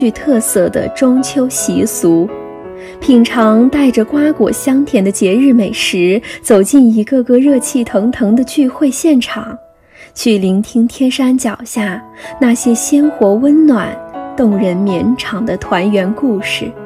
具特色的中秋习俗，品尝带着瓜果香甜的节日美食，走进一个个热气腾腾的聚会现场，去聆听天山脚下那些鲜活温暖、动人绵长的团圆故事。